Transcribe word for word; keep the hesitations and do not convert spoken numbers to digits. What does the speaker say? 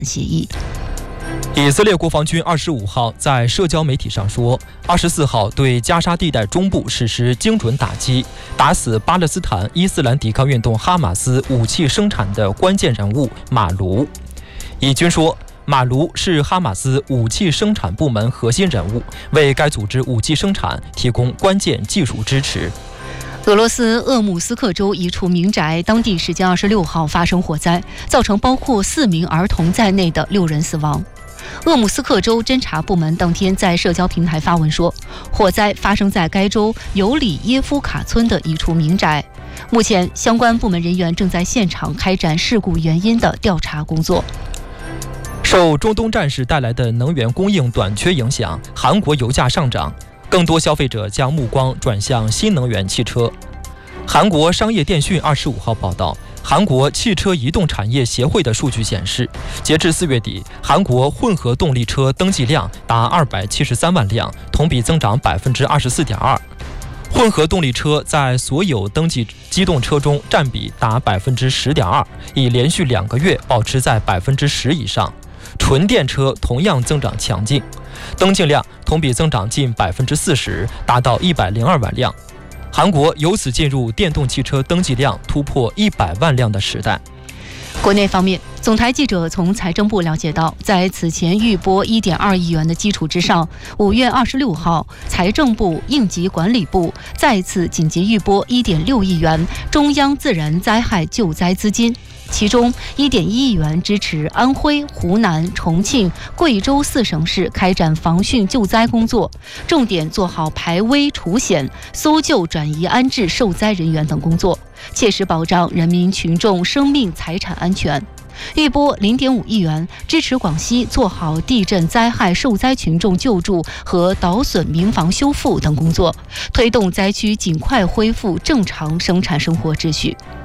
协议。 以色列国防军二十五号在社交媒体上说，二十四号对加沙地带中部实施精准打击，打死巴勒斯坦伊斯兰抵抗运动哈马斯武器生产的关键人物马卢。以军说，马卢是哈马斯武器生产部门核心人物，为该组织武器生产提供关键技术支持。 俄罗斯鄂木斯克州一处民宅，当地时间二十六号发生火灾，造成包括四名儿童在内的六人死亡。鄂木斯克州侦察部门当天在社交平台发文说，火灾发生在该州尤里耶夫卡村的一处民宅。目前，相关部门人员正在现场开展事故原因的调查工作。 受中东战事带来的能源供应短缺影响，韩国油价上涨，更多消费者将目光转向新能源汽车。韩国商业电讯二十五号报道，韩国汽车移动产业协会的数据显示，截至四月底，韩国混合动力车登记量达二百七十三万辆，同比增长百分之二十四点二。混合动力车在所有登记机动车中占比达百分之十点二，已连续两个月保持在百分之十以上。纯电车同样增长强劲，登记量同比增长近百分之四十，达到一百零二万辆。韩国由此进入电动汽车登记量突破一百万辆的时代。 国内方面，总台记者从财政部了解到，在此前预拨 一点二亿元的基础之上，五月二十六号，财政部应急管理部再次紧急预拨 一点六亿元中央自然灾害救灾资金。其中 一点一亿元支持安徽、湖南、重庆、贵州四省市开展防汛救灾工作，重点做好排危除险、搜救转移安置受灾人员等工作，切实保障人民群众生命财产安全。预拨 零点五亿元支持广西做好地震灾害受灾群众救助和导损民房修复等工作，推动灾区尽快恢复正常生产生活秩序。